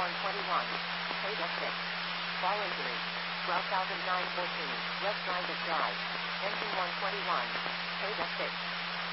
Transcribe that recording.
121. Paid at 6. Fall injury. 12,914. West Drive. Engine 121. Paid at 6.